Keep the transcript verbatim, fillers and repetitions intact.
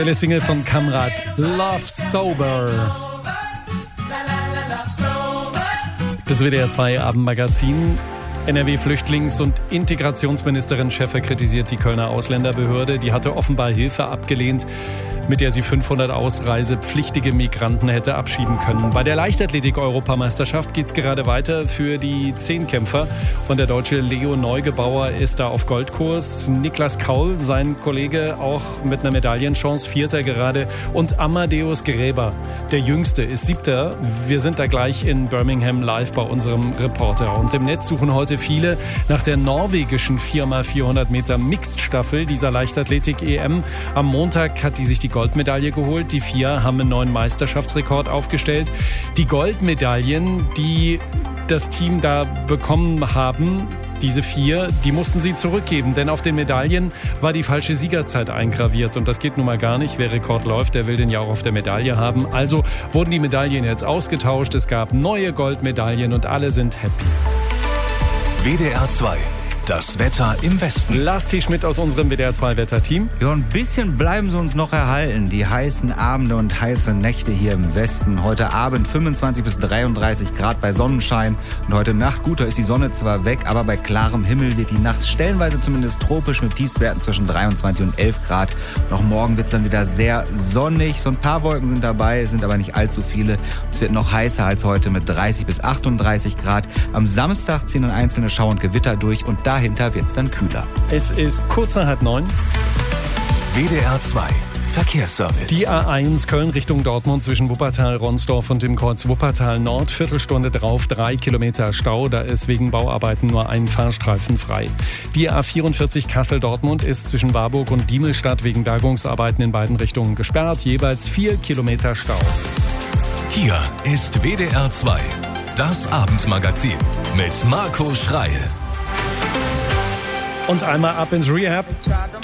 Eine Single von Kamrat, Love Sober. Das W D R zwei Abendmagazin. N R W-Flüchtlings- und Integrationsministerin Schäffer kritisiert die Kölner Ausländerbehörde. Die hatte offenbar Hilfe abgelehnt, mit der sie fünfhundert ausreisepflichtige Migranten hätte abschieben können. Bei der Leichtathletik-Europameisterschaft geht es gerade weiter für die Zehnkämpfer. Und der Deutsche Leo Neugebauer ist da auf Goldkurs. Niklas Kaul, sein Kollege, auch mit einer Medaillenchance, Vierter gerade. Und Amadeus Gräber, der Jüngste, ist Siebter. Wir sind da gleich in Birmingham live bei unserem Reporter. Und im Netz suchen heute viele nach der norwegischen vier mal vierhundert Meter Mixed-Staffel dieser Leichtathletik-E M. Am Montag hat die sich die Goldmedaille geholt. Die vier haben einen neuen Meisterschaftsrekord aufgestellt. Die Goldmedaillen, die das Team da bekommen haben, diese vier, die mussten sie zurückgeben, denn auf den Medaillen war die falsche Siegerzeit eingraviert. Und das geht nun mal gar nicht. Wer Rekord läuft, der will den ja auch auf der Medaille haben. Also wurden die Medaillen jetzt ausgetauscht. Es gab neue Goldmedaillen und alle sind happy. W D R zwei. Das Wetter im Westen. Lars T. Schmidt aus unserem W D R zwei Wetterteam. Ja, ein bisschen bleiben sie uns noch erhalten. Die heißen Abende und heiße Nächte hier im Westen. Heute Abend fünfundzwanzig bis dreiunddreißig Grad bei Sonnenschein. Und heute Nacht, gut, da ist die Sonne zwar weg, aber bei klarem Himmel wird die Nacht stellenweise zumindest tropisch mit Tiefstwerten zwischen dreiundzwanzig und elf Grad. Und auch morgen wird es dann wieder sehr sonnig. So ein paar Wolken sind dabei, es sind aber nicht allzu viele. Es wird noch heißer als heute mit dreißig bis achtunddreißig Grad. Am Samstag ziehen dann einzelne Schauer und Gewitter durch und dahinter wird es dann kühler. Es ist kurz nach halb neun. W D R zwei Verkehrsservice. Die A eins Köln Richtung Dortmund zwischen Wuppertal, Ronsdorf und dem Kreuz Wuppertal Nord. Viertelstunde drauf, drei Kilometer Stau. Da ist wegen Bauarbeiten nur ein Fahrstreifen frei. Die A vierundvierzig Kassel-Dortmund ist zwischen Warburg und Diemelstadt wegen Bergungsarbeiten in beiden Richtungen gesperrt. Jeweils vier Kilometer Stau. Hier ist W D R zwei. Das Abendmagazin mit Marco Schreil. Und einmal ab ins Rehab.